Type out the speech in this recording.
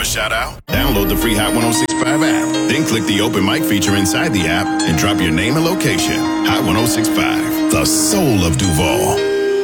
shout out? Download the free Hot 1065 app. Then click the open mic feature inside the app and drop your name and location. Hot 1065, the soul of Duval.